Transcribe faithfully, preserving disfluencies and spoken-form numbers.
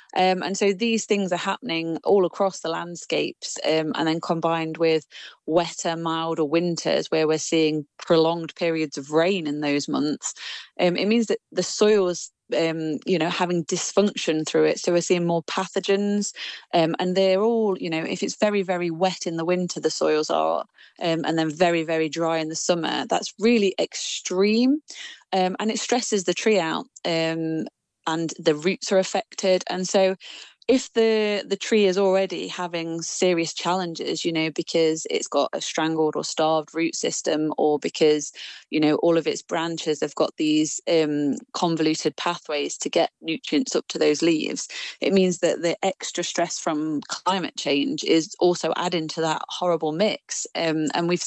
Um, and so these things are happening all across the landscapes, um, and then combined with wetter, milder winters where we're seeing prolonged periods of rain in those months, um, it means that the soil's um, you know, having dysfunction through it. So we're seeing more pathogens, um, and they're all, you know, if it's very, very wet in the winter, the soils are, um, and then very, very dry in the summer, that's really extreme. Um, and it stresses the tree out, um, and the roots are affected. And so if the the tree is already having serious challenges, you know, because it's got a strangled or starved root system, or because, you know, all of its branches have got these um, convoluted pathways to get nutrients up to those leaves, it means that the extra stress from climate change is also adding to that horrible mix. Um, and we've